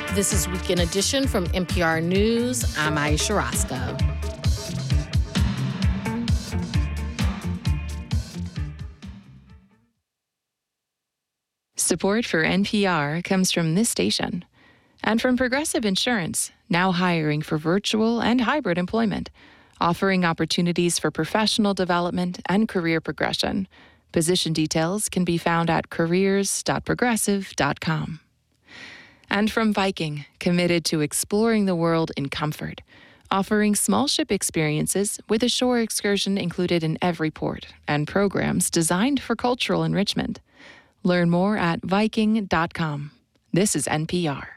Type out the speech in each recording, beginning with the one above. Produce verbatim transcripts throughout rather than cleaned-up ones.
This is Weekend Edition from N P R News. I'm Aisha Roscoe. Support for N P R comes from this station and from Progressive Insurance, now hiring for virtual and hybrid employment, offering opportunities for professional development and career progression. Position details can be found at careers dot progressive dot com. And from Viking, committed to exploring the world in comfort, offering small ship experiences with a shore excursion included in every port and programs designed for cultural enrichment. Learn more at viking dot com. This is N P R.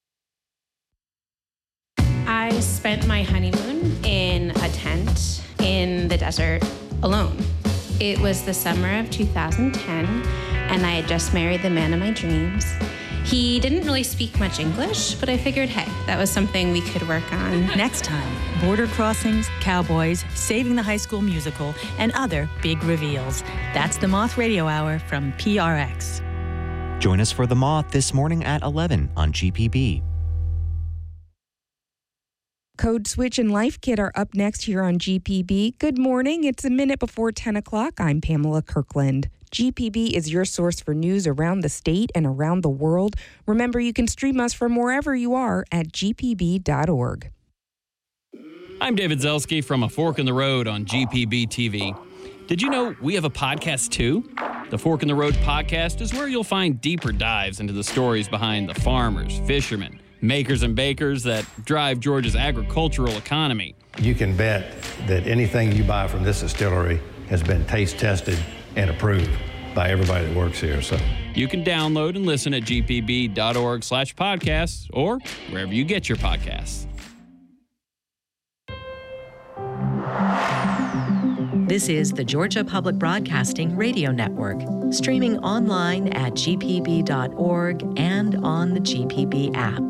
I spent my honeymoon in a tent in the desert alone. It was the summer of two thousand ten, and I had just married the man of my dreams. He didn't really speak much English, but I figured, hey, that was something we could work on. Next time, border crossings, cowboys, Saving the High School Musical, and other big reveals. That's the Moth Radio Hour from P R X. Join us for The Moth this morning at eleven on G P B. Code Switch and Life Kit are up next here on G P B. Good morning. It's a minute before ten o'clock. I'm Pamela Kirkland. G P B is your source for news around the state and around the world. Remember, you can stream us from wherever you are at g p b dot org. I'm David Zelski from A Fork in the Road on G P B T V. Did you know we have a podcast too? The Fork in the Road podcast is where you'll find deeper dives into the stories behind the farmers, fishermen, makers and bakers that drive Georgia's agricultural economy. You can bet that anything you buy from this distillery has been taste tested and approved by everybody that works here. So you can download and listen at g p b dot org slash podcasts or wherever you get your podcasts. This is the Georgia Public Broadcasting Radio Network, streaming online at g p b dot org and on the G P B app.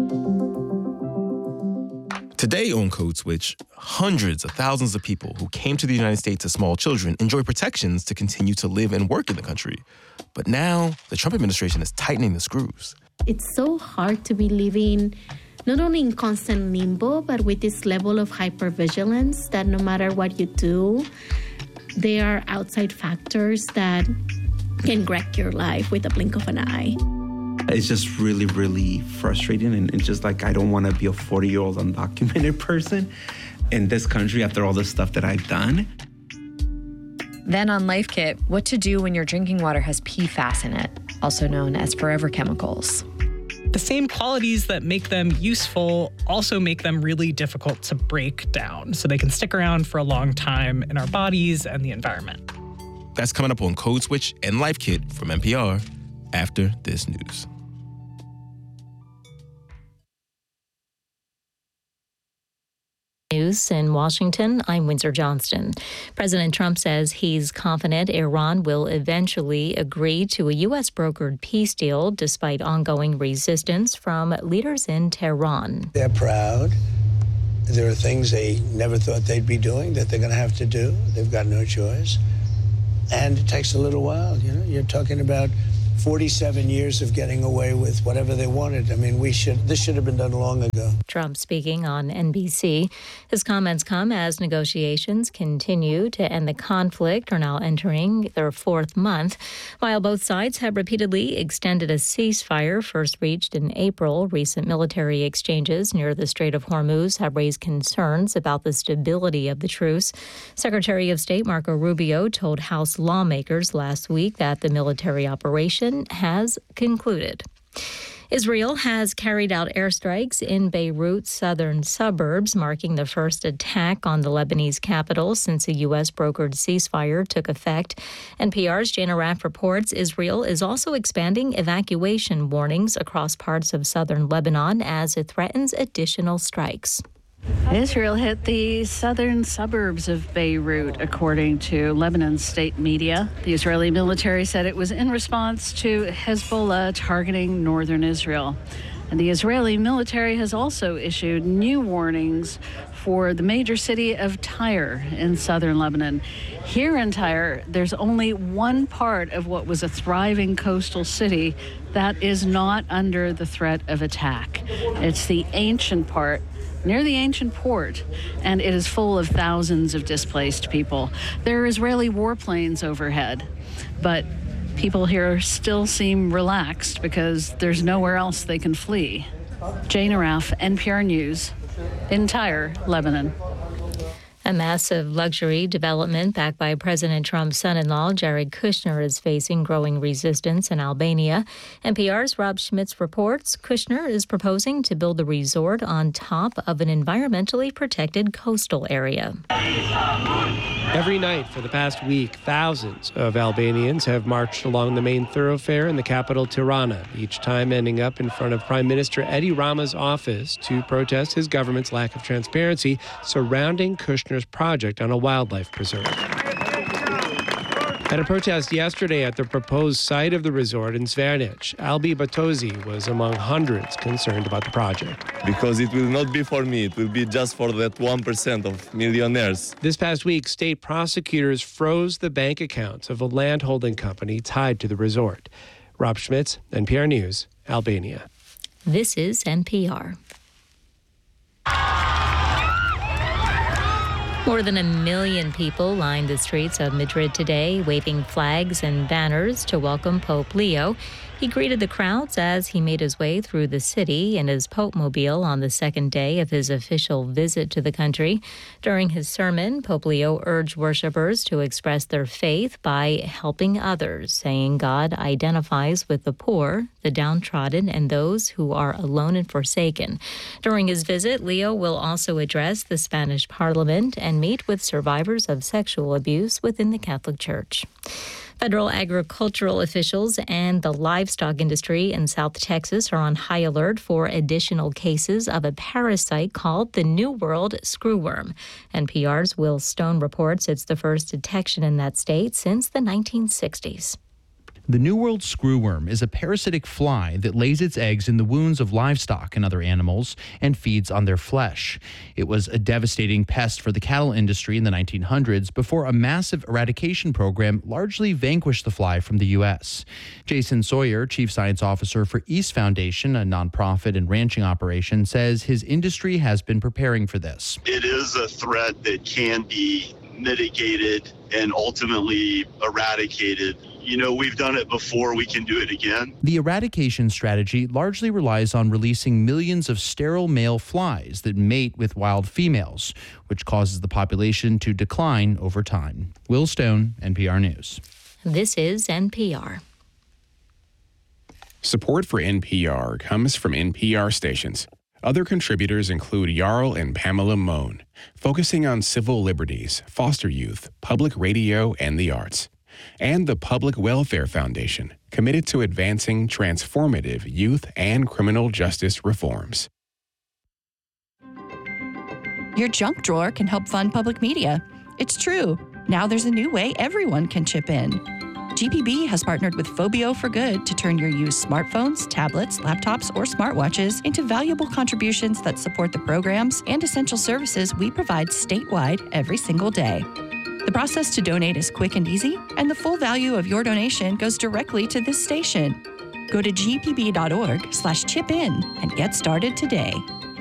Today on Code Switch, hundreds of thousands of people who came to the United States as small children enjoy protections to continue to live and work in the country. But now, the Trump administration is tightening the screws. It's so hard to be living not only in constant limbo, but with this level of hypervigilance that no matter what you do, there are outside factors that can wreck your life with a blink of an eye. It's just really, really frustrating. And it's just like, I don't want to be a forty-year-old undocumented person in this country after all the stuff that I've done. Then on Life Kit, what to do when your drinking water has P FAS in it, also known as forever chemicals. The same qualities that make them useful also make them really difficult to break down, so they can stick around for a long time in our bodies and the environment. That's coming up on Code Switch and Life Kit from N P R after this news. News in Washington, I'm Windsor Johnston. President Trump says he's confident Iran will eventually agree to a U S brokered peace deal despite ongoing resistance from leaders in Tehran. They're proud. There are things they never thought they'd be doing that they're going to have to do. They've got no choice. And it takes a little while. You know, you're talking about forty-seven years of getting away with whatever they wanted. I mean, we should. This should have been done long ago. Trump speaking on N B C. His comments come as negotiations continue to end the conflict are now entering their fourth month. While both sides have repeatedly extended a ceasefire first reached in April, recent military exchanges near the Strait of Hormuz have raised concerns about the stability of the truce. Secretary of State Marco Rubio told House lawmakers last week that the military operation has concluded. Israel has carried out airstrikes in Beirut's southern suburbs, marking the first attack on the Lebanese capital since a U S brokered ceasefire took effect. N P R's Jana Raff reports Israel is also expanding evacuation warnings across parts of southern Lebanon as it threatens additional strikes. Israel hit the southern suburbs of Beirut, according to Lebanon's state media. The Israeli military said it was in response to Hezbollah targeting northern Israel. And the Israeli military has also issued new warnings for the major city of Tyre in southern Lebanon. Here in Tyre, there's only one part of what was a thriving coastal city that is not under the threat of attack. It's the ancient part, near the ancient port, and it is full of thousands of displaced people. There are Israeli warplanes overhead, but people here still seem relaxed because there's nowhere else they can flee. Jane Araf, N P R News, in Tyre, Lebanon. A massive luxury development backed by President Trump's son-in-law, Jared Kushner, is facing growing resistance in Albania. N P R's Rob Schmitz reports Kushner is proposing to build a resort on top of an environmentally protected coastal area. Every night for the past week, thousands of Albanians have marched along the main thoroughfare in the capital, Tirana, each time ending up in front of Prime Minister Edi Rama's office to protest his government's lack of transparency surrounding Kushner's project on a wildlife preserve. At a protest yesterday at the proposed site of the resort in Zvernich, Albi Batozi was among hundreds concerned about the project. Because it will not be for me, it will be just for that one percent of millionaires. This past week, state prosecutors froze the bank accounts of a land holding company tied to the resort. Rob Schmitz, N P R News, Albania. This is N P R. More than a million people lined the streets of Madrid today, waving flags and banners to welcome Pope Leo. He greeted the crowds as he made his way through the city in his Pope-mobile on the second day of his official visit to the country. During his sermon, Pope Leo urged worshipers to express their faith by helping others, saying God identifies with the poor, the downtrodden, and those who are alone and forsaken. During his visit, Leo will also address the Spanish Parliament and meet with survivors of sexual abuse within the Catholic Church. Federal agricultural officials and the livestock industry in South Texas are on high alert for additional cases of a parasite called the New World screwworm. N P R's Will Stone reports it's the first detection in that state since the nineteen sixties. The New World screwworm is a parasitic fly that lays its eggs in the wounds of livestock and other animals and feeds on their flesh. It was a devastating pest for the cattle industry in the nineteen hundreds before a massive eradication program largely vanquished the fly from the U S. Jason Sawyer, Chief Science Officer for East Foundation, a nonprofit and ranching operation, says his industry has been preparing for this. It is a threat that can be mitigated and ultimately eradicated. You know, we've done it before, we can do it again. The eradication strategy largely relies on releasing millions of sterile male flies that mate with wild females, which causes the population to decline over time. Will Stone, N P R News. This is N P R. Support for N P R comes from N P R stations. Other contributors include Jarl and Pamela Mohn, focusing on civil liberties, foster youth, public radio, and the arts. And the Public Welfare Foundation, committed to advancing transformative youth and criminal justice reforms. Your junk drawer can help fund public media. It's true. Now there's a new way everyone can chip in. G P B has partnered with Phobio for Good to turn your used smartphones, tablets, laptops, or smartwatches into valuable contributions that support the programs and essential services we provide statewide every single day. The process to donate is quick and easy, and the full value of your donation goes directly to this station. Go to g p b dot org slash chip in and get started today.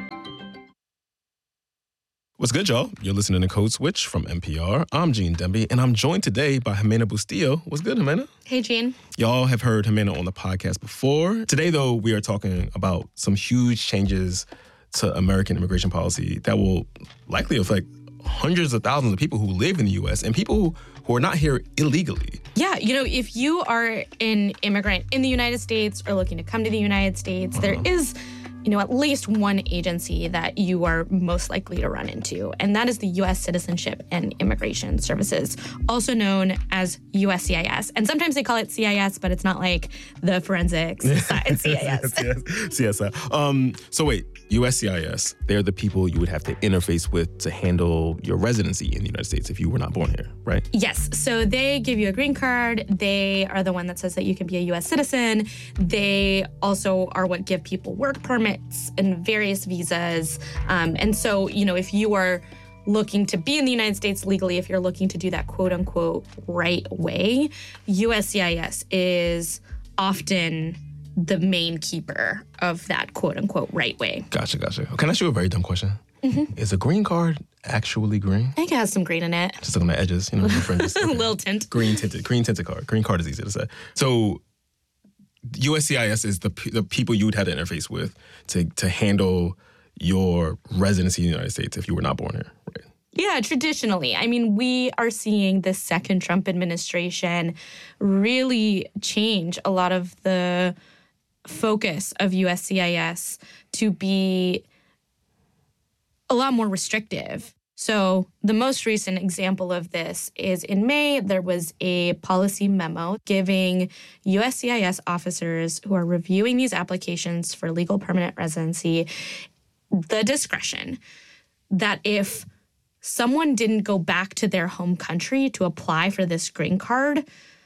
What's good, y'all? You're listening to Code Switch from N P R. I'm Gene Demby, and I'm joined today by Jimena Bustillo. What's good, Jimena? Hey, Gene. Y'all have heard Jimena on the podcast before. Today, though, we are talking about some huge changes to American immigration policy that will likely affect hundreds of thousands of people who live in the U S and people who are not here illegally. Yeah, you know, if you are an immigrant in the United States or looking to come to the United States, uh-huh. there is, you know, at least one agency that you are most likely to run into, and that is the U S Citizenship and Immigration Services, also known as U S C I S. And sometimes they call it C I S, but it's not like the forensics side C I S. C S I. Um, so wait, U S C I S, they're the people you would have to interface with to handle your residency in the United States if you were not born here, right? Yes. So they give you a green card. They are the one that says that you can be a U S citizen. They also are what give people work permits and various visas. Um, and so, you know, if you are looking to be in the United States legally, if you're looking to do that quote unquote right way, U S C I S is often the main keeper of that quote unquote right way. Gotcha, gotcha. Can I ask you a very dumb question? Mm-hmm. Is a green card actually green? I think it has some green in it. Just on the edges, you know, the fringes. A little tint. Green tinted, green tinted card. Green card is easy to say. So U S C I S is the the people you would have to interface with to to handle your residency in the United States if you were not born here, right? Yeah, traditionally. I mean, we are seeing the second Trump administration really change a lot of the focus of U S C I S to be a lot more restrictive. So the most recent example of this is in May, there was a policy memo giving U S C I S officers who are reviewing these applications for legal permanent residency the discretion that if someone didn't go back to their home country to apply for this green card,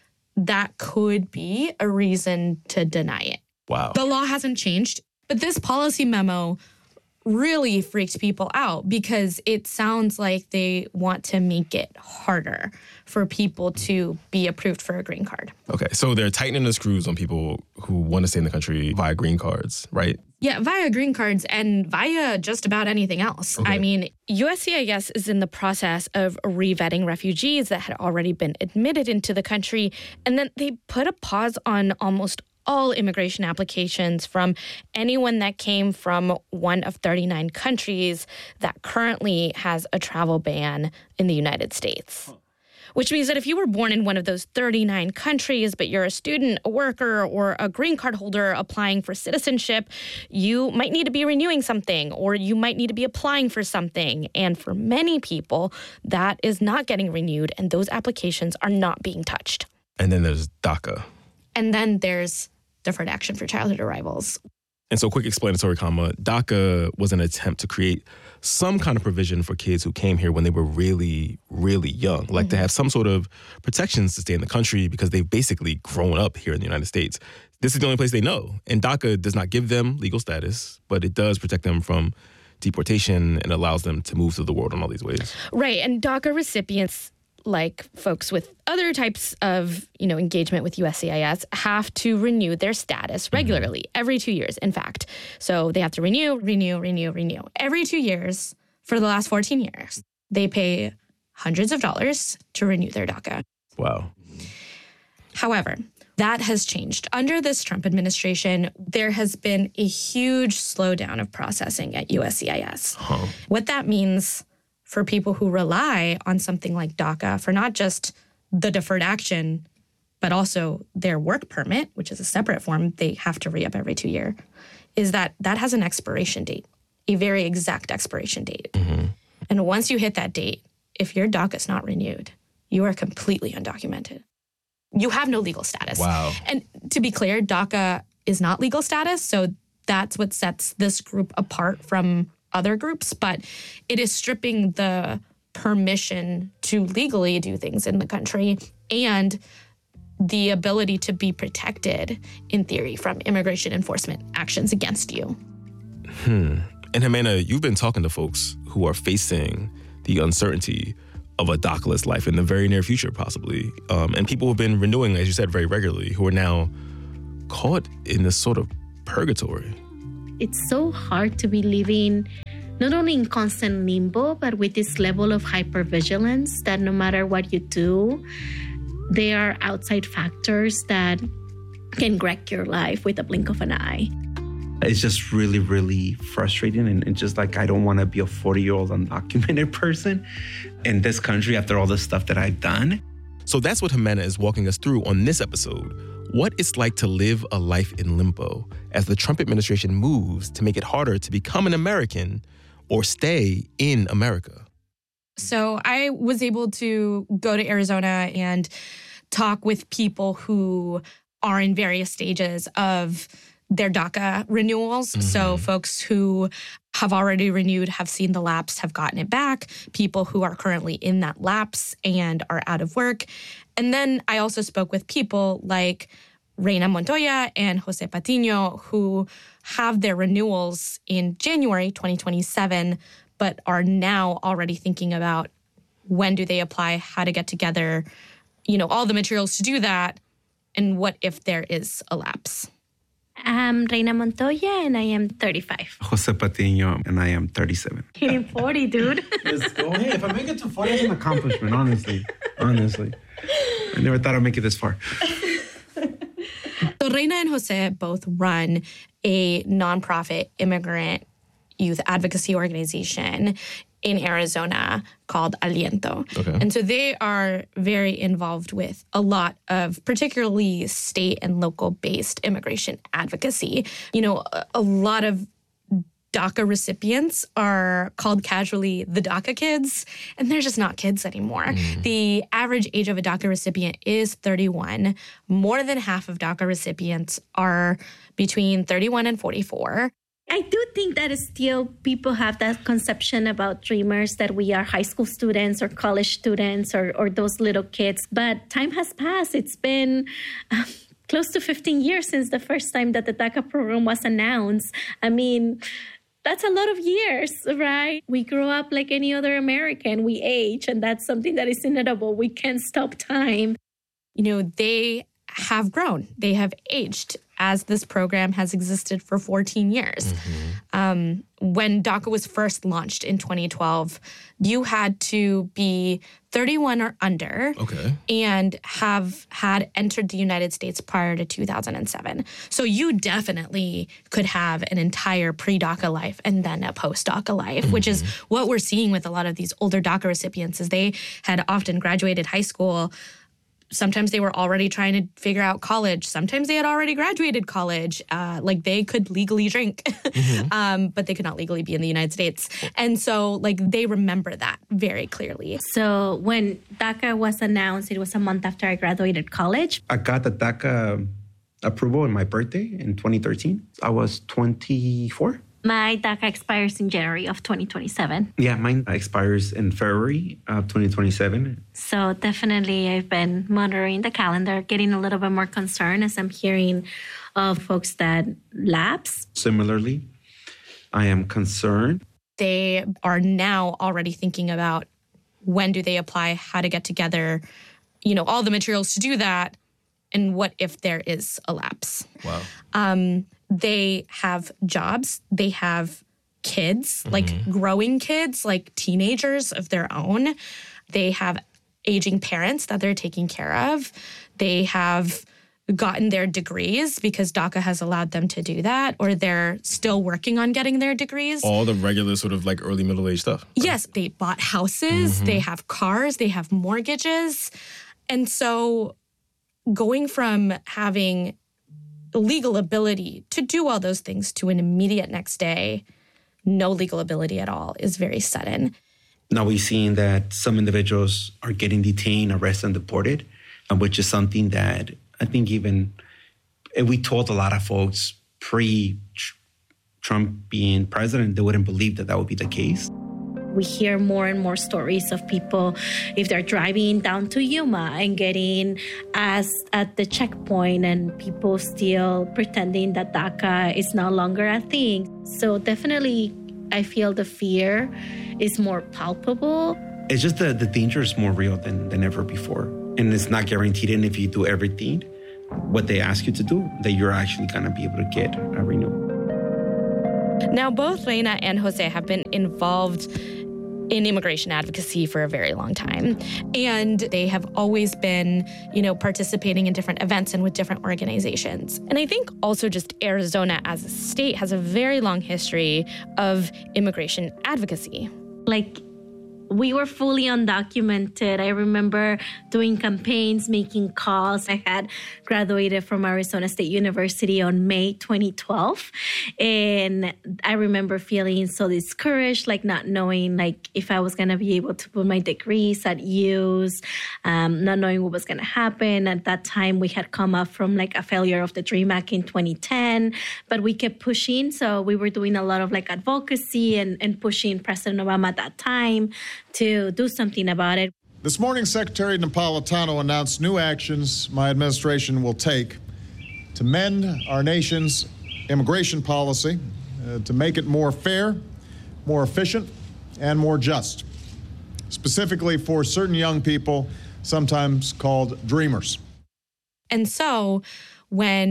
that could be a reason to deny it. Wow. The law hasn't changed, but this policy memo really freaked people out because it sounds like they want to make it harder for people to be approved for a green card. Okay, so they're tightening the screws on people who want to stay in the country via green cards, right? Yeah, via green cards and via just about anything else. Okay. I mean, U S C I S is in the process of re-vetting refugees that had already been admitted into the country, and then they put a pause on almost all immigration applications from anyone that came from one of thirty-nine countries that currently has a travel ban in the United States. Which means that if you were born in one of those thirty-nine countries, but you're a student, a worker, or a green card holder applying for citizenship, you might need to be renewing something, or you might need to be applying for something. And for many people, that is not getting renewed, and those applications are not being touched. And then there's DACA. And then there's Deferred Action for Childhood Arrivals. And so, quick explanatory comma, DACA was an attempt to create some kind of provision for kids who came here when they were really, really young, like mm-hmm. to have some sort of protections to stay in the country because they've basically grown up here in the United States. This is the only place they know. And DACA does not give them legal status, but it does protect them from deportation and allows them to move through the world in all these ways. Right. And DACA recipients, like folks with other types of, you know, engagement with U S C I S, have to renew their status regularly, mm-hmm. every two years, in fact. So they have to renew, renew, renew, renew. Every two years for the last fourteen years, they pay hundreds of dollars to renew their DACA. Wow. However, that has changed. Under this Trump administration, there has been a huge slowdown of processing at U S C I S. Huh. What that means for people who rely on something like DACA for not just the deferred action, but also their work permit, which is a separate form they have to re-up every two years, is that that has an expiration date, a very exact expiration date. Mm-hmm. And once you hit that date, if your DACA is not renewed, you are completely undocumented. You have no legal status. Wow. And to be clear, DACA is not legal status, so that's what sets this group apart from other groups, but it is stripping the permission to legally do things in the country and the ability to be protected, in theory, from immigration enforcement actions against you. Hmm. And Jimena, you've been talking to folks who are facing the uncertainty of a DACA-less life in the very near future, possibly. Um, and people who have been renewing, as you said, very regularly, who are now caught in this sort of purgatory. It's so hard to be living not only in constant limbo, but with this level of hypervigilance that no matter what you do, there are outside factors that can wreck your life with a blink of an eye. It's just really, really frustrating. And, and just like, I don't want to be a forty-year-old undocumented person in this country after all the stuff that I've done. So that's what Jimena is walking us through on this episode. What it's like to live a life in limbo as the Trump administration moves to make it harder to become an American or stay in America. So I was able to go to Arizona and talk with people who are in various stages of their DACA renewals. Mm-hmm. So folks who have already renewed, have seen the lapse, have gotten it back, people who are currently in that lapse and are out of work. And then I also spoke with people like Reina Montoya and Jose Patino, who have their renewals in January twenty twenty-seven, but are now already thinking about when do they apply, how to get together, you know, all the materials to do that, and what if there is a lapse. I'm Reina Montoya, and I am thirty-five. Jose Patiño, and I am thirty-seven. Hitting forty, dude. Let's go. Hey, if I make it to forty, it's an accomplishment, honestly. Honestly. I never thought I'd make it this far. So Reina and Jose both run a nonprofit immigrant youth advocacy organization in Arizona called Aliento. Okay. And so they are very involved with a lot of particularly state and local based immigration advocacy. You know, a, a lot of DACA recipients are called casually the DACA kids, and they're just not kids anymore. Mm. The average age of a DACA recipient is thirty-one. More than half of DACA recipients are between thirty-one and forty-four. I do think that still people have that conception about dreamers, that we are high school students or college students or, or those little kids. But time has passed. It's been um, close to fifteen years since the first time that the DACA program was announced. I mean, that's a lot of years, right? We grow up like any other American. We age, and that's something that is inevitable. We can't stop time. You know, they have grown. They have aged as this program has existed for fourteen years. Mm-hmm. Um, when DACA was first launched in twenty twelve, you had to be thirty-one or under okay. and have had entered the United States prior to two thousand seven. So you definitely could have an entire pre-DACA life and then a post-DACA life, mm-hmm. which is what we're seeing with a lot of these older DACA recipients is they had often graduated high school. Sometimes they were already trying to figure out college. Sometimes they had already graduated college. Uh, like they could legally drink, mm-hmm. um, but they could not legally be in the United States. And so like they remember that very clearly. So when DACA was announced, it was a month after I graduated college. I got the DACA approval on my birthday in twenty thirteen. I was twenty-four. My DACA expires in January of twenty twenty-seven. Yeah, mine expires in February of twenty twenty-seven. So definitely I've been monitoring the calendar, getting a little bit more concerned as I'm hearing of folks that lapse. Similarly, I am concerned. They are now already thinking about when do they apply, how to get together, you know, all the materials to do that, and what if there is a lapse. Wow. Um, They have jobs, they have kids, mm-hmm. like growing kids, like teenagers of their own. They have aging parents that they're taking care of. They have gotten their degrees because DACA has allowed them to do that, or they're still working on getting their degrees. All the regular sort of like early middle age stuff. Yes, they bought houses, mm-hmm. they have cars, they have mortgages. And so going from having legal ability to do all those things to an immediate next day, no legal ability at all, is very sudden. Now we've seen that some individuals are getting detained, arrested, and deported, which is something that I think even we told a lot of folks pre-Trump being president, they wouldn't believe that that would be the case. We hear more and more stories of people, if they're driving down to Yuma and getting asked at the checkpoint and people still pretending that DACA is no longer a thing. So definitely, I feel the fear is more palpable. It's just that the danger is more real than, than ever before. And it's not guaranteed. And if you do everything, what they ask you to do, that you're actually going to be able to get a renewal. Now, both Reina and Jose have been involved in immigration advocacy for a very long time. And they have always been, you know, participating in different events and with different organizations. And I think also just Arizona as a state has a very long history of immigration advocacy. Like, we were fully undocumented. I remember doing campaigns, making calls. I had graduated from Arizona State University on May twenty twelve. And I remember feeling so discouraged, like not knowing like if I was going to be able to put my degrees at use, um, not knowing what was going to happen. At that time, we had come up from like a failure of the DREAM Act in twenty ten, but we kept pushing. So we were doing a lot of like advocacy and, and pushing President Obama at that time to do something about it. This morning, Secretary Napolitano announced new actions my administration will take to mend our nation's immigration policy, uh, to make it more fair, more efficient, and more just, specifically for certain young people, sometimes called dreamers. And so when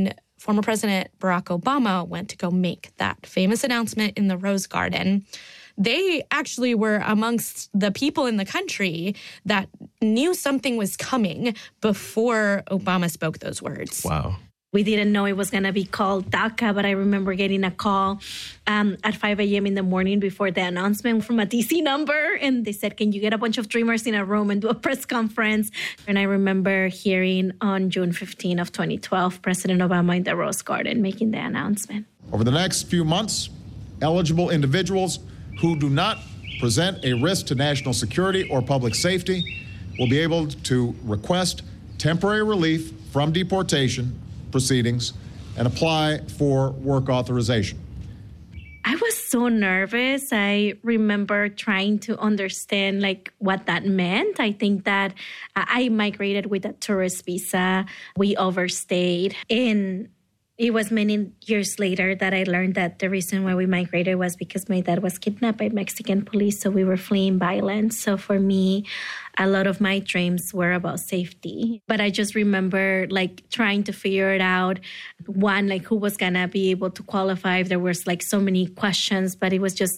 former President Barack Obama went to go make that famous announcement in the Rose Garden, they actually were amongst the people in the country that knew something was coming before Obama spoke those words. Wow. We didn't know it was going to be called DACA, but I remember getting a call um, at five a.m. in the morning before the announcement from a D C number. And they said, can you get a bunch of dreamers in a room and do a press conference? And I remember hearing on June fifteenth of twenty twelve, President Obama in the Rose Garden making the announcement. Over the next few months, eligible individuals who do not present a risk to national security or public safety will be able to request temporary relief from deportation proceedings and apply for work authorization. I was so nervous. I remember trying to understand like what that meant. I think that I migrated with a tourist visa. We overstayed. And it was many years later that I learned that the reason why we migrated was because my dad was kidnapped by Mexican police. So we were fleeing violence. So for me, a lot of my dreams were about safety. But I just remember like trying to figure it out. One, like who was going to be able to qualify. There was like so many questions, but it was just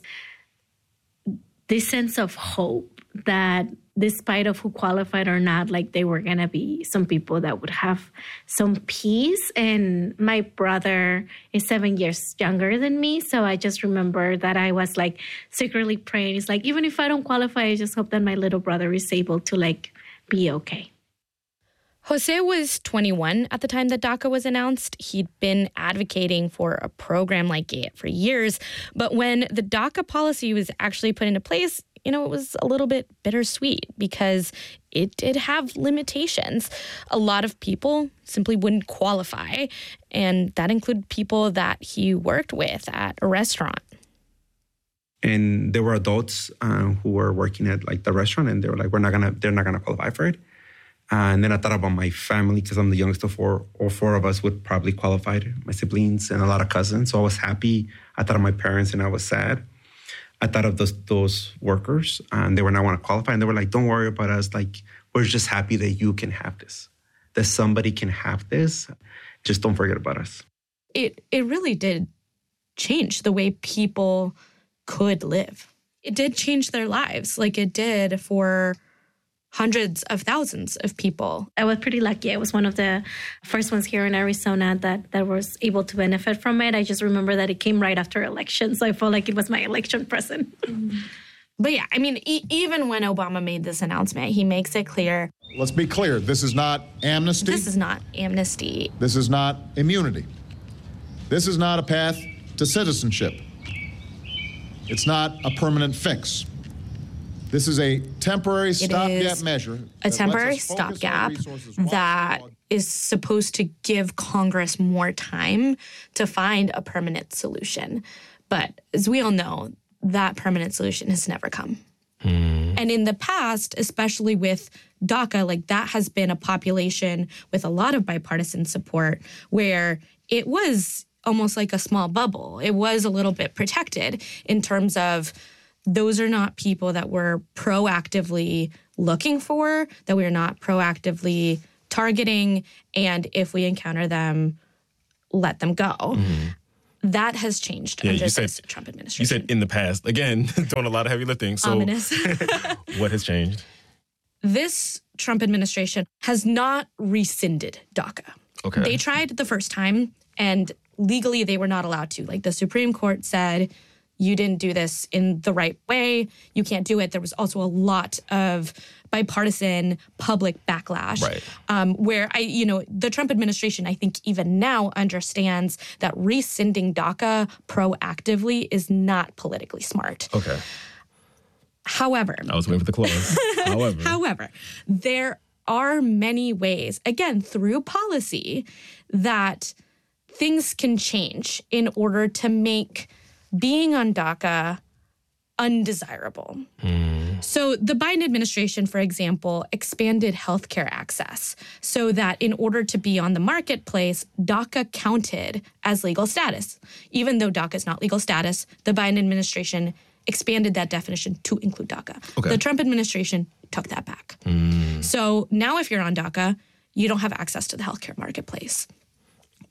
this sense of hope that despite of who qualified or not, like they were going to be some people that would have some peace. And my brother is seven years younger than me. So I just remember that I was like secretly praying. It's like, even if I don't qualify, I just hope that my little brother is able to like be okay. Jose was twenty-one at the time that DACA was announced. He'd been advocating for a program like it for years. But when the DACA policy was actually put into place, you know, it was a little bit bittersweet because it did have limitations. A lot of people simply wouldn't qualify, and that included people that he worked with at a restaurant. And there were adults uh, who were working at like the restaurant, and they were like, "We're not gonna, they're not gonna qualify for it." Uh, and then I thought about my family because I'm the youngest of four. All four of us would probably qualify, my siblings and a lot of cousins. So I was happy. I thought of my parents, and I was sad. I thought of those those workers, and they were not want to qualify, and they were like, "Don't worry about us. Like, we're just happy that you can have this, that somebody can have this. Just don't forget about us." It it really did change the way people could live. It did change their lives, like it did for hundreds of thousands of people. I was pretty lucky. I was one of the first ones here in Arizona that, that was able to benefit from it. I just remember that it came right after election, so I felt like it was my election present. Mm-hmm. But yeah, I mean, e- even when Obama made this announcement, he makes it clear. Let's be clear. This is not amnesty. This is not amnesty. This is not immunity. This is not a path to citizenship. It's not a permanent fix. This is a temporary stopgap measure. A temporary stopgap that is supposed to give Congress more time to find a permanent solution. But as we all know, that permanent solution has never come. Hmm. And in the past, especially with DACA, like that has been a population with a lot of bipartisan support where it was almost like a small bubble. It was a little bit protected in terms of those are not people that we're proactively looking for, that we're not proactively targeting, and if we encounter them, let them go. Mm-hmm. That has changed yeah, under the Trump administration. You said in the past. Again, doing a lot of heavy lifting. So ominous. What has changed? This Trump administration has not rescinded DACA. Okay. They tried the first time, and legally they were not allowed to. Like the Supreme Court said, you didn't do this in the right way. You can't do it. There was also a lot of bipartisan public backlash, right. um, where I, you know, the Trump administration, I think even now understands that rescinding DACA proactively is not politically smart. Okay. However, I was waiting for the clause. However, however, there are many ways, again, through policy, that things can change in order to make being on DACA undesirable. Mm. So the Biden administration, for example, expanded healthcare access so that in order to be on the marketplace, DACA counted as legal status. Even though DACA is not legal status, the Biden administration expanded that definition to include DACA. Okay. The Trump administration took that back. Mm. So now if you're on DACA, you don't have access to the healthcare marketplace.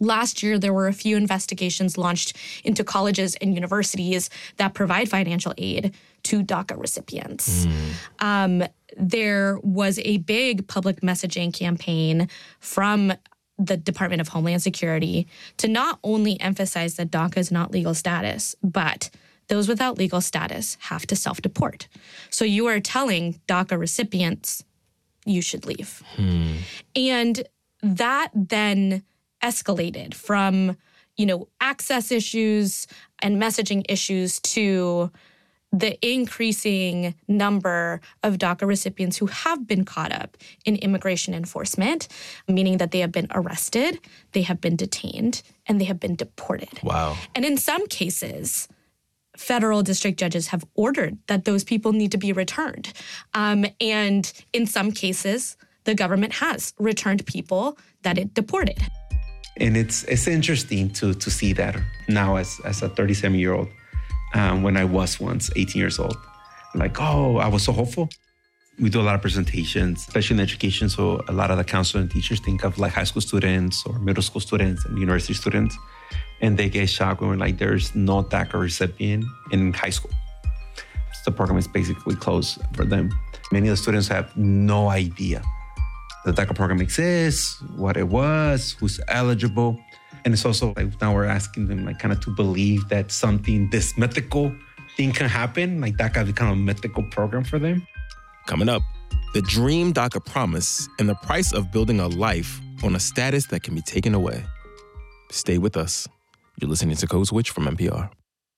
Last year, there were a few investigations launched into colleges and universities that provide financial aid to DACA recipients. Mm. Um, there was a big public messaging campaign from the Department of Homeland Security to not only emphasize that DACA is not legal status, but those without legal status have to self-deport. So you are telling DACA recipients, you should leave. Hmm. And that then escalated from, you know, access issues and messaging issues to the increasing number of DACA recipients who have been caught up in immigration enforcement, meaning that they have been arrested, they have been detained, and they have been deported. Wow. And in some cases, federal district judges have ordered that those people need to be returned. Um, and in some cases, the government has returned people that it deported. And it's it's interesting to to see that now as, as a thirty-seven-year-old, um, when I was once eighteen years old. Like, oh, I was so hopeful. We do a lot of presentations, especially in education. So a lot of the counselors and teachers think of like high school students or middle school students and university students. And they get shocked when we're like, there's no DACA recipient in high school. The program is basically closed for them. Many of the students have no idea the DACA program exists, what it was, who's eligible. And it's also like now we're asking them like kind of to believe that something, this mythical thing can happen, like DACA become a mythical program for them. Coming up, the dream DACA promise and the price of building a life on a status that can be taken away. Stay with us. You're listening to Code Switch from N P R.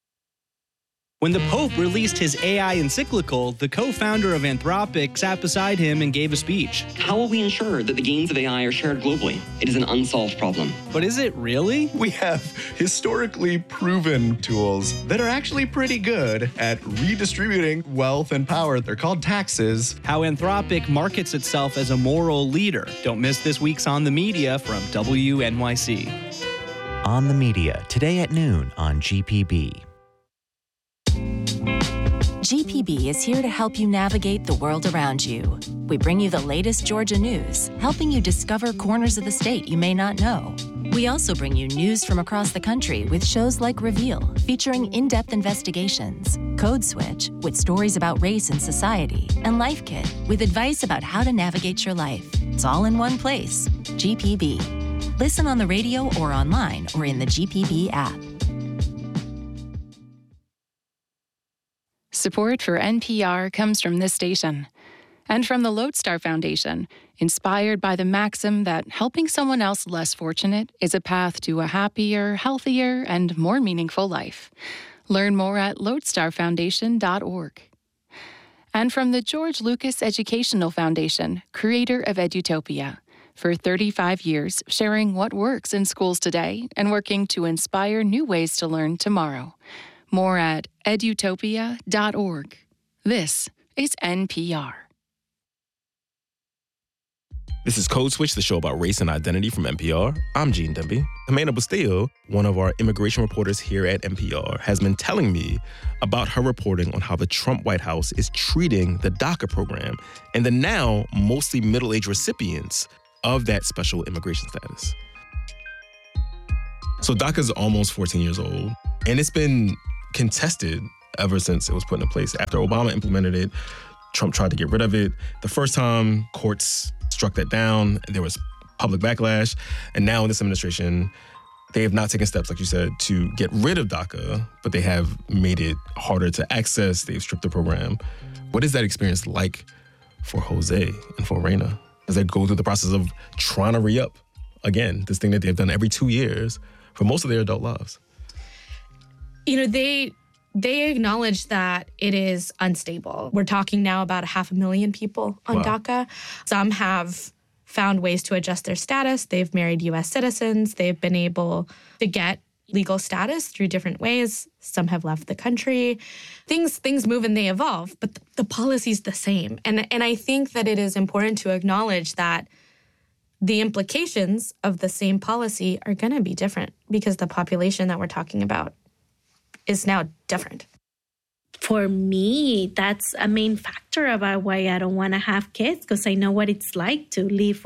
When the Pope released his A I encyclical, the co-founder of Anthropic sat beside him and gave a speech. How will we ensure that the gains of A I are shared globally? It is an unsolved problem. But is it really? We have historically proven tools that are actually pretty good at redistributing wealth and power. They're called taxes. How Anthropic markets itself as a moral leader. Don't miss this week's On the Media from W N Y C. On the Media, today at noon on G P B. G P B is here to help you navigate the world around you. We bring you the latest Georgia news, helping you discover corners of the state you may not know. We also bring you news from across the country with shows like Reveal, featuring in-depth investigations, Code Switch, with stories about race and society, and Life Kit, with advice about how to navigate your life. It's all in one place. G P B. Listen on the radio or online or in the G P B app. Support for N P R comes from this station and from the Lodestar Foundation, inspired by the maxim that helping someone else less fortunate is a path to a happier, healthier, and more meaningful life. Learn more at lodestar foundation dot org. And from the George Lucas Educational Foundation, creator of Edutopia, for thirty-five years sharing what works in schools today and working to inspire new ways to learn tomorrow. More at edutopia dot org. This is N P R. This is Code Switch, the show about race and identity from N P R. I'm Gene Demby. Jimena Bustillo, one of our immigration reporters here at N P R, has been telling me about her reporting on how the Trump White House is treating the DACA program and the now mostly middle-aged recipients of that special immigration status. So DACA is almost fourteen years old, and it's been contested ever since it was put into place. After Obama implemented it, Trump tried to get rid of it. The first time, courts struck that down. There was public backlash. And now in this administration, they have not taken steps, like you said, to get rid of DACA, but they have made it harder to access. They've stripped the program. What is that experience like for Jose and for Reina as they go through the process of trying to re-up again, this thing that they've done every two years for most of their adult lives? You know, they they acknowledge that it is unstable. We're talking now about a half a million people on wow. DACA. Some have found ways to adjust their status. They've married U S citizens. They've been able to get legal status through different ways. Some have left the country. Things things move and they evolve, but the, the policy's the same. And, and I think that it is important to acknowledge that the implications of the same policy are going to be different because the population that we're talking about is now different. For me, that's a main factor about why I don't want to have kids, because I know what it's like to live with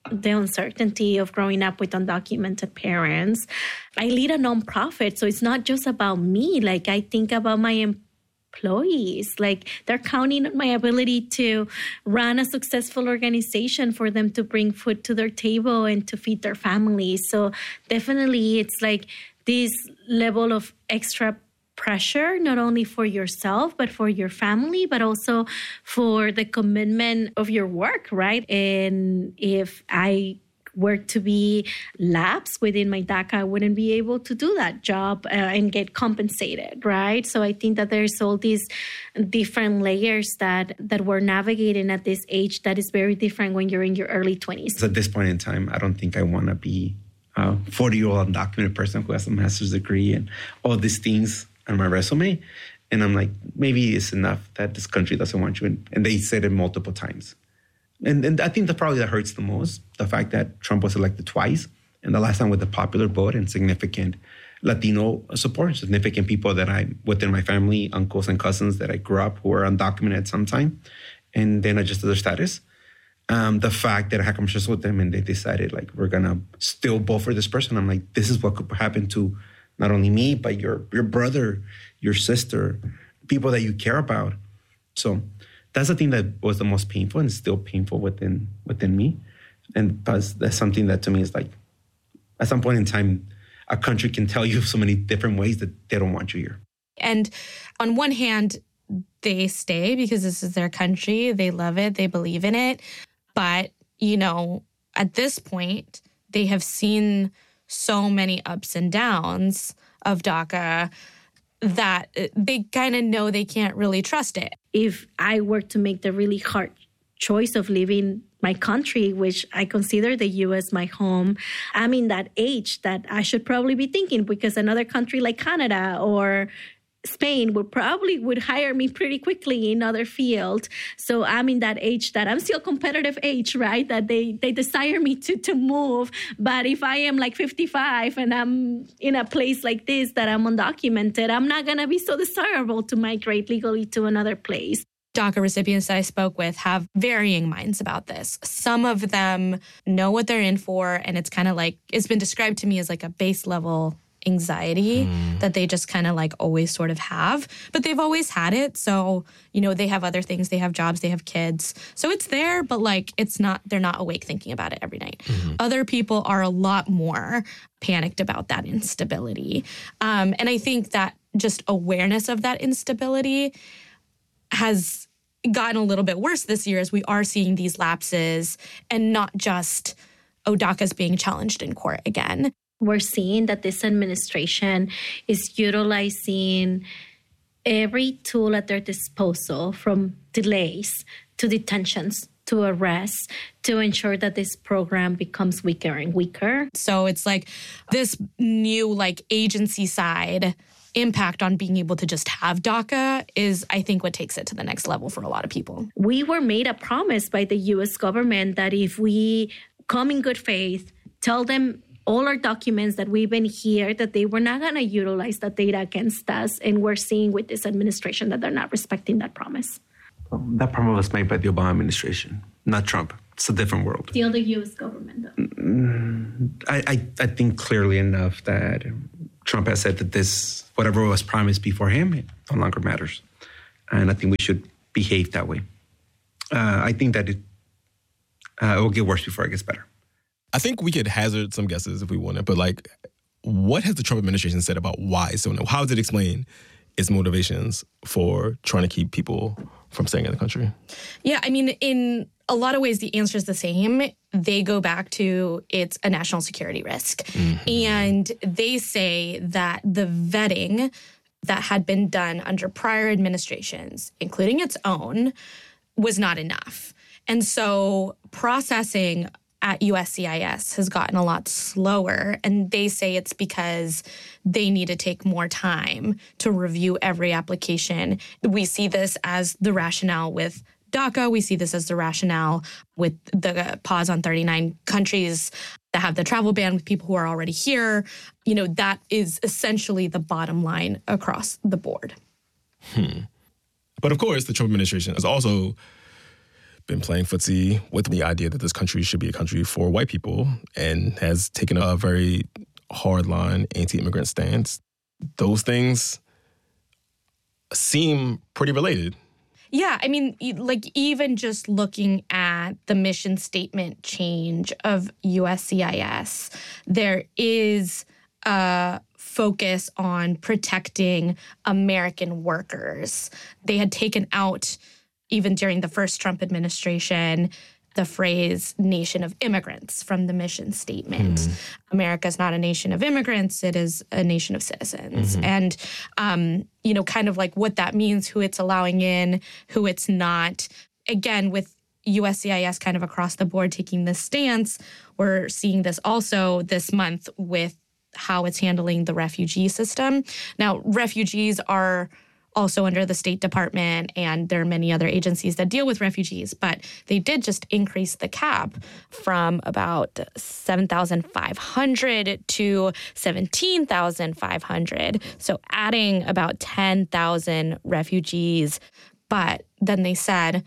the uncertainty of growing up with undocumented parents. I lead a nonprofit, so it's not just about me. Like, I think about my employees. Like, they're counting on my ability to run a successful organization for them to bring food to their table and to feed their families. So definitely it's like this level of extra pressure, not only for yourself, but for your family, but also for the commitment of your work, right? And if I were to be lapsed within my DACA, I wouldn't be able to do that job uh, and get compensated, right? So I think that there's all these different layers that, that we're navigating at this age that is very different when you're in your early twenties. At this point in time, I don't think I want to be a forty-year-old undocumented person who has a master's degree and all these things on my resume. And I'm like, maybe it's enough that this country doesn't want you. And, and they said it multiple times. And, and I think that probably that hurts the most, the fact that Trump was elected twice. And the last time with the popular vote and significant Latino support, significant people that I, within my family, uncles and cousins that I grew up who were undocumented at some time, and then adjusted their status. Um, the fact that I had conversations with them and they decided, like, we're going to still vote for this person. I'm like, this is what could happen to not only me, but your your brother, your sister, people that you care about. So that's the thing that was the most painful and still painful within within me. And that's, that's something that to me is like, at some point in time, a country can tell you so many different ways that they don't want you here. And on one hand, they stay because this is their country. They love it. They believe in it. But, you know, at this point, they have seen so many ups and downs of DACA that they kind of know they can't really trust it. If I were to make the really hard choice of leaving my country, which I consider the U S my home, I'm in that age that I should probably be thinking, because another country like Canada or Spain would probably would hire me pretty quickly in other field. So I'm in that age that I'm still competitive age, right? That they, they desire me to, to move. But if I am like fifty-five and I'm in a place like this that I'm undocumented, I'm not going to be so desirable to migrate legally to another place. DACA recipients that I spoke with have varying minds about this. Some of them know what they're in for, and it's kind of like, it's been described to me as like a base level anxiety mm. that they just kind of like always sort of have, but they've always had it. So, you know, they have other things, they have jobs, they have kids. So it's there, but like, it's not, they're not awake thinking about it every night. Mm-hmm. Other people are a lot more panicked about that instability. Um, and I think that just awareness of that instability has gotten a little bit worse this year as we are seeing these lapses and not just, oh, DACA's being challenged in court again. We're seeing that this administration is utilizing every tool at their disposal, from delays to detentions to arrests, to ensure that this program becomes weaker and weaker. So it's like this new like agency side impact on being able to just have DACA is, I think, what takes it to the next level for a lot of people. We were made a promise by the U S government that if we come in good faith, tell them all our documents that we've been here, that they were not going to utilize that data against us. And we're seeing with this administration that they're not respecting that promise. Um, that promise was made by the Obama administration, not Trump. It's a different world. Still the U S government, though. Mm, I, I, I think clearly enough that Trump has said that this, whatever was promised before him, it no longer matters. And I think we should behave that way. Uh, I think that it, uh, it will get worse before it gets better. I think we could hazard some guesses if we wanted, but like, what has the Trump administration said about why so no? How does it explain its motivations for trying to keep people from staying in the country? Yeah, I mean, in a lot of ways, the answer is the same. They go back to it's a national security risk. Mm-hmm. And they say that the vetting that had been done under prior administrations, including its own, was not enough. And so processing at U S C I S has gotten a lot slower, and they say it's because they need to take more time to review every application. We see this as the rationale with DACA. We see this as the rationale with the pause on thirty-nine countries that have the travel ban with people who are already here. You know, that is essentially the bottom line across the board. Hmm. But of course, the Trump administration has also been playing footsie with the idea that this country should be a country for white people and has taken a very hardline anti-immigrant stance. Those things seem pretty related. Yeah, I mean, like even just looking at the mission statement change of U S C I S, there is a focus on protecting American workers. They had taken out, even during the first Trump administration, the phrase nation of immigrants from the mission statement. Mm. America is not a nation of immigrants, it is a nation of citizens. Mm-hmm. And, um, you know, kind of like what that means, who it's allowing in, who it's not. Again, with U S C I S kind of across the board taking this stance, we're seeing this also this month with how it's handling the refugee system. Now, refugees are also under the State Department, and there are many other agencies that deal with refugees, but they did just increase the cap from about seven thousand five hundred to seventeen thousand five hundred, so adding about ten thousand refugees. But then they said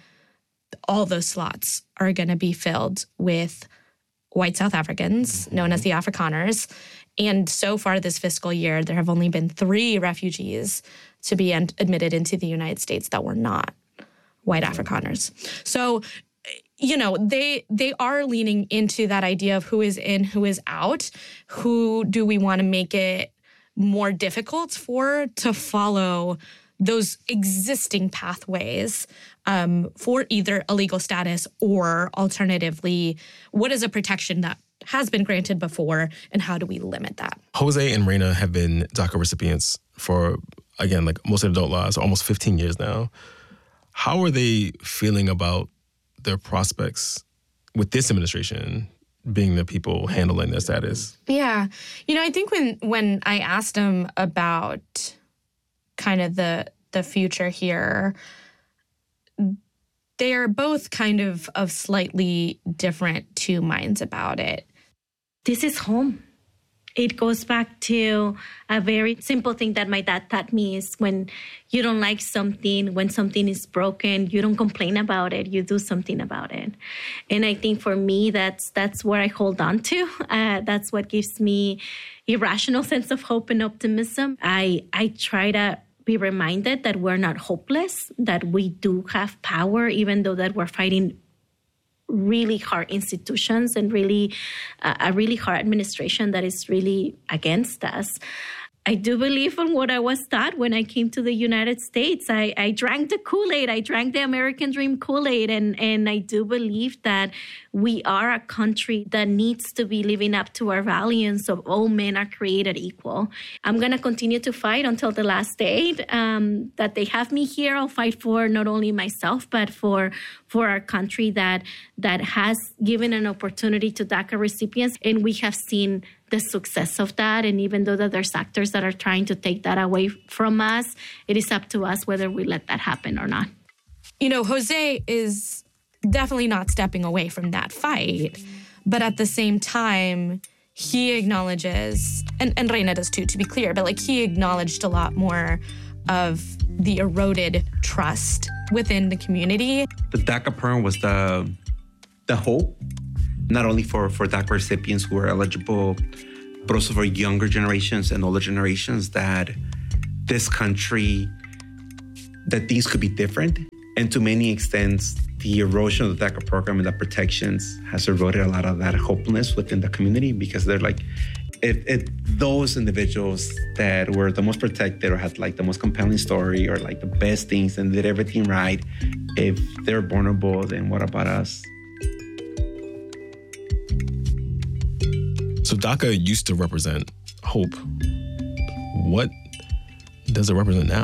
all those slots are going to be filled with white South Africans, known as the Afrikaners. And so far this fiscal year, there have only been three refugees to be admitted into the United States that were not white Afrikaners. So, you know, they they are leaning into that idea of who is in, who is out. Who do we want to make it more difficult for to follow those existing pathways um, for either a legal status or alternatively, what is a protection that has been granted before and how do we limit that? Jose and Reina have been DACA recipients for, again, like most of their adult lives, almost fifteen years now. How are they feeling about their prospects with this administration being the people handling their status? Yeah. You know, I think when when I asked them about kind of the the future here, they are both kind of of slightly different two minds about it. This is home. It goes back to a very simple thing that my dad taught me is when you don't like something, when something is broken, you don't complain about it, you do something about it. And I think for me, that's that's where I hold on to. Uh, that's what gives me irrational sense of hope and optimism. I I try to be reminded that we're not hopeless, that we do have power, even though that we're fighting really hard institutions and really uh, a really hard administration that is really against us. I do believe in what I was taught when I came to the United States. I, I drank the Kool-Aid. I drank the American Dream Kool-Aid. And, and I do believe that we are a country that needs to be living up to our values of all men are created equal. I'm going to continue to fight until the last day um, that they have me here. I'll fight for not only myself, but for for our country that that has given an opportunity to DACA recipients. And we have seen the success of that. And even though that there's actors that are trying to take that away from us, it is up to us whether we let that happen or not. You know, Jose is definitely not stepping away from that fight. But at the same time, he acknowledges, and, and Reina does too, to be clear, but like he acknowledged a lot more of the eroded trust within the community. The DACA program was the the hope, not only for, for DACA recipients who are eligible, but also for younger generations and older generations, that this country, that these could be different. And to many extents, the erosion of the DACA program and the protections has eroded a lot of that hopefulness within the community, because they're like, if, if those individuals that were the most protected or had like the most compelling story or like the best things and did everything right, if they're vulnerable, then what about us? So DACA used to represent hope. What does it represent now?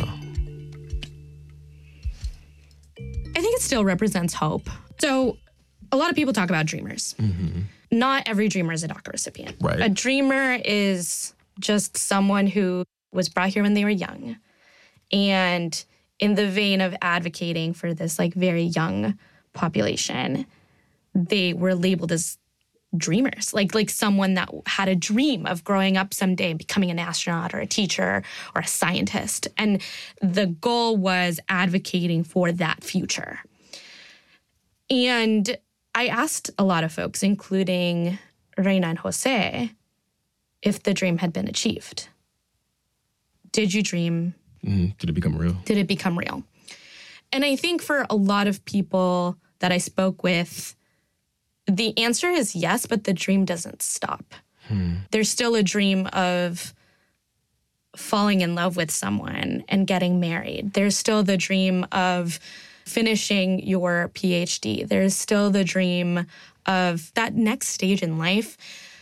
I think it still represents hope. So a lot of people talk about dreamers. Mm-hmm. Not every dreamer is a DACA recipient. Right. A dreamer is just someone who was brought here when they were young. And in the vein of advocating for this like very young population, they were labeled as dreamers, like like someone that had a dream of growing up someday and becoming an astronaut or a teacher or a scientist. And the goal was advocating for that future. And I asked a lot of folks, including Reina and Jose, if the dream had been achieved. Did you dream? Mm, did it become real? Did it become real? And I think for a lot of people that I spoke with, the answer is yes, but the dream doesn't stop. Hmm. There's still a dream of falling in love with someone and getting married. There's still the dream of finishing your P H D. There's still the dream of that next stage in life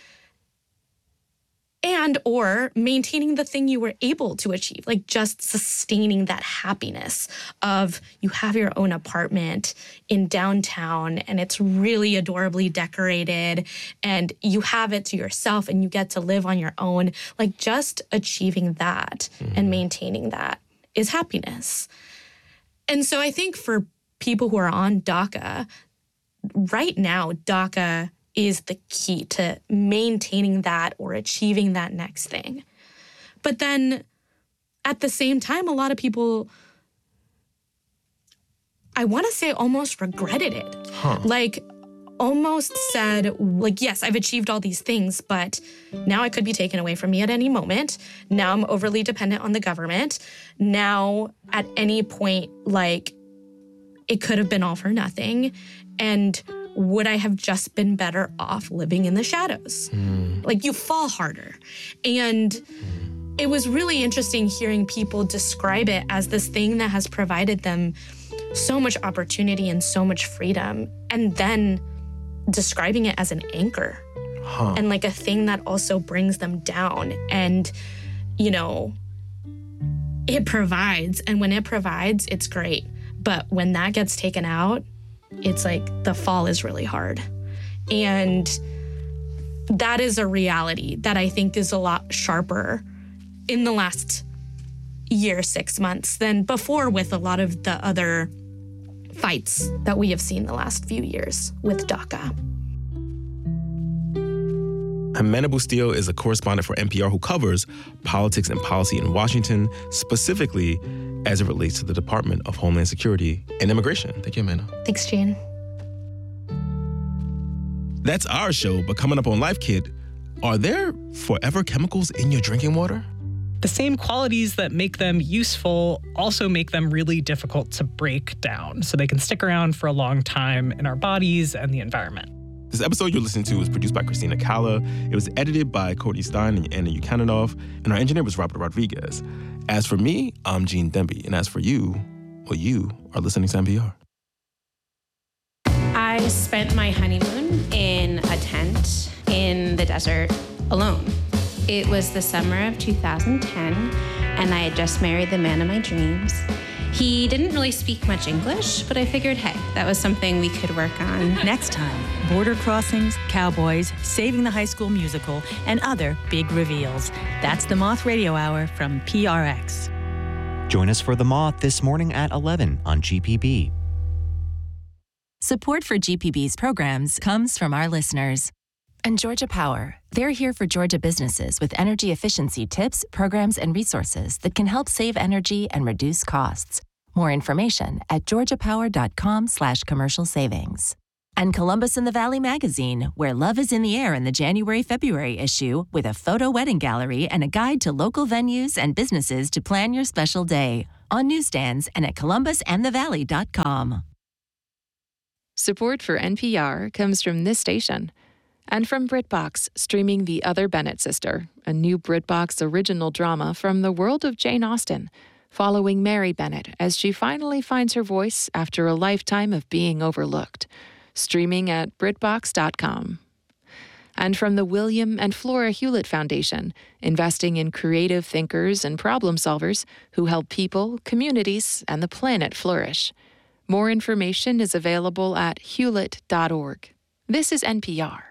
and or maintaining the thing you were able to achieve, like just sustaining that happiness of you have your own apartment in downtown and it's really adorably decorated and you have it to yourself and you get to live on your own. Like just achieving that mm-hmm. and maintaining that is happiness. And so I think for people who are on DACA, right now, DACA is the key to maintaining that or achieving that next thing. But then at the same time, a lot of people, I want to say almost regretted it. Huh. Like almost said, like, yes, I've achieved all these things, but now it could be taken away from me at any moment. Now I'm overly dependent on the government. Now at any point, like, it could have been all for nothing. And would I have just been better off living in the shadows? Mm. Like, you fall harder. And mm. it was really interesting hearing people describe it as this thing that has provided them so much opportunity and so much freedom, and then describing it as an anchor huh. and like a thing that also brings them down. And, you know, it provides, and when it provides, it's great. But when that gets taken out, it's like the fall is really hard. And that is a reality that I think is a lot sharper in the last year, six months than before with a lot of the other fights that we have seen the last few years with DACA. Jimena Bustillo is a correspondent for N P R who covers politics and policy in Washington, specifically as it relates to the Department of Homeland Security and Immigration. Thank you, Jimena. Thanks, Jane. That's our show, but coming up on Life Kit, are there forever chemicals in your drinking water? The same qualities that make them useful also make them really difficult to break down, so they can stick around for a long time in our bodies and the environment. This episode you're listening to was produced by Christina Calla. It was edited by Courtney Stein and Anna Yukananov, and our engineer was Robert Rodriguez. As for me, I'm Gene Demby, and as for you, well, you are listening to N P R. I spent my honeymoon in a tent in the desert alone. It was the summer of two thousand ten, and I had just married the man of my dreams. He didn't really speak much English, but I figured, hey, that was something we could work on. Next time, border crossings, cowboys, Saving the High School Musical, and other big reveals. That's the Moth Radio Hour from P R X. Join us for The Moth this morning at eleven on G P B. Support for G P B's programs comes from our listeners. And Georgia Power. They're here for Georgia businesses with energy efficiency tips, programs, and resources that can help save energy and reduce costs. More information at georgiapower.com slash commercial savings. And Columbus in the Valley magazine, where love is in the air in the January-February issue with a photo wedding gallery and a guide to local venues and businesses to plan your special day. On newsstands and at columbus and the valley dot com. Support for N P R comes from this station. And from BritBox, streaming The Other Bennett Sister, a new BritBox original drama from the world of Jane Austen, following Mary Bennett as she finally finds her voice after a lifetime of being overlooked. Streaming at brit box dot com. And from the William and Flora Hewlett Foundation, investing in creative thinkers and problem solvers who help people, communities, and the planet flourish. More information is available at hewlett dot org. This is N P R.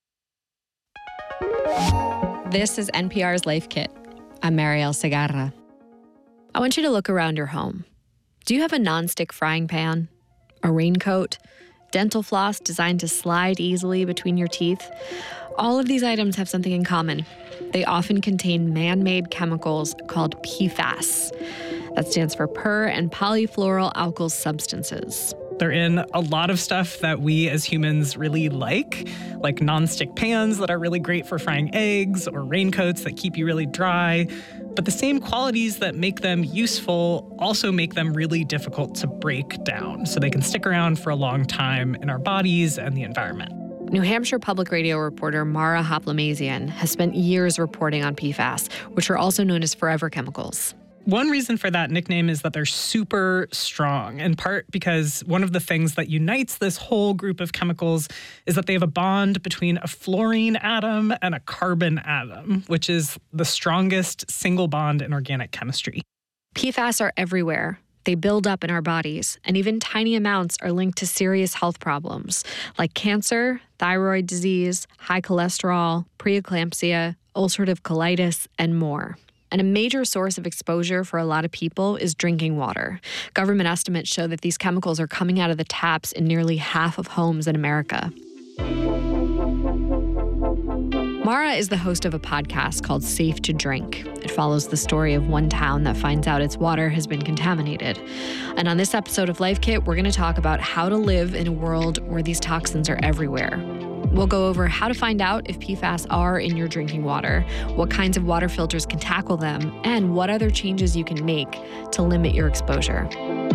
This is N P R's Life Kit. I'm Marielle Segarra. I want you to look around your home. Do you have a nonstick frying pan? A raincoat? Dental floss designed to slide easily between your teeth? All of these items have something in common. They often contain man-made chemicals called P FAS. That stands for per- and polyfluoroalkyl substances. They're in a lot of stuff that we as humans really like, like nonstick pans that are really great for frying eggs or raincoats that keep you really dry. But the same qualities that make them useful also make them really difficult to break down, so they can stick around for a long time in our bodies and the environment. New Hampshire Public Radio reporter Mara Hoplamazian has spent years reporting on P FAS, which are also known as forever chemicals. One reason for that nickname is that they're super strong, in part because one of the things that unites this whole group of chemicals is that they have a bond between a fluorine atom and a carbon atom, which is the strongest single bond in organic chemistry. P FAS are everywhere. They build up in our bodies, and even tiny amounts are linked to serious health problems like cancer, thyroid disease, high cholesterol, preeclampsia, ulcerative colitis, and more. And a major source of exposure for a lot of people is drinking water. Government estimates show that these chemicals are coming out of the taps in nearly half of homes in America. Mara is the host of a podcast called Safe to Drink. It follows the story of one town that finds out its water has been contaminated. And on this episode of Life Kit, we're going to talk about how to live in a world where these toxins are everywhere. We'll go over how to find out if P FAS are in your drinking water, what kinds of water filters can tackle them, and what other changes you can make to limit your exposure.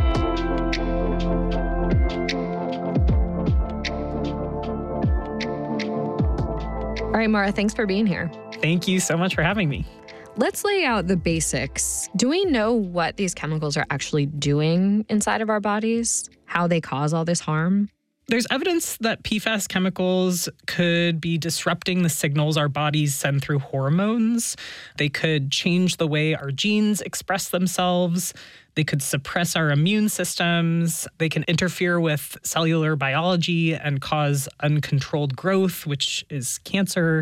All right, Mara, thanks for being here. Thank you so much for having me. Let's lay out the basics. Do we know what these chemicals are actually doing inside of our bodies? How they cause all this harm? There's evidence that P FAS chemicals could be disrupting the signals our bodies send through hormones. They could change the way our genes express themselves. They could suppress our immune systems. They can interfere with cellular biology and cause uncontrolled growth, which is cancer.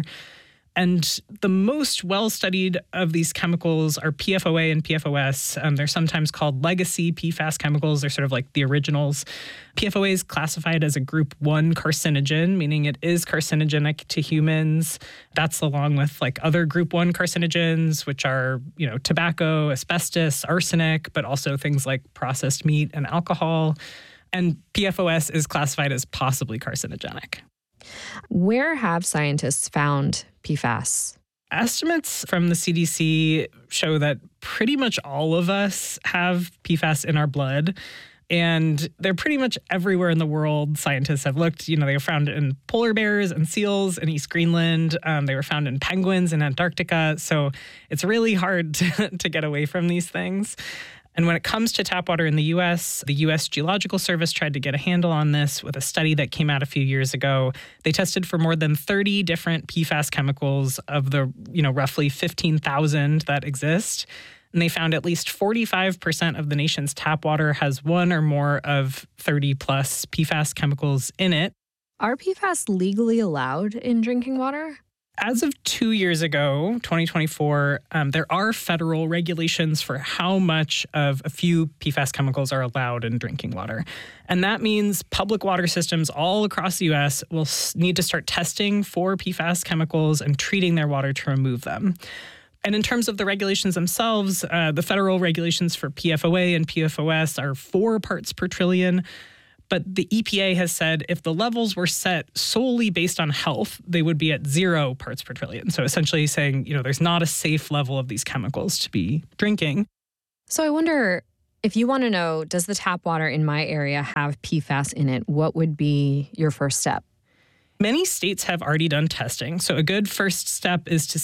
And the most well-studied of these chemicals are P F O A and P F O S. Um, they're sometimes called legacy P FAS chemicals. They're sort of like the originals. P F O A is classified as a group one carcinogen, meaning it is carcinogenic to humans. That's along with like other group one carcinogens, which are, you know, tobacco, asbestos, arsenic, but also things like processed meat and alcohol. And P F O S is classified as possibly carcinogenic. Where have scientists found P FAS? Estimates from the C D C show that pretty much all of us have P FAS in our blood. And they're pretty much everywhere in the world. Scientists have looked, you know, they were found in polar bears and seals in East Greenland. Um, they were found in penguins in Antarctica. So it's really hard to, to get away from these things. And when it comes to tap water in the U S, the U S Geological Service tried to get a handle on this with a study that came out a few years ago. They tested for more than thirty different P FAS chemicals of the, you know, roughly fifteen thousand that exist. And they found at least forty-five percent of the nation's tap water has one or more of thirty plus P FAS chemicals in it. Are P FAS legally allowed in drinking water? As of two years ago, twenty twenty-four, um, there are federal regulations for how much of a few P FAS chemicals are allowed in drinking water. And that means public water systems all across the U S will need to start testing for P FAS chemicals and treating their water to remove them. And in terms of the regulations themselves, uh, the federal regulations for P F O A and P F O S are four parts per trillion. But the E P A has said if the levels were set solely based on health, they would be at zero parts per trillion. So essentially saying, you know, there's not a safe level of these chemicals to be drinking. So I wonder, if you want to know, does the tap water in my area have P FAS in it? What would be your first step? Many states have already done testing. So a good first step is to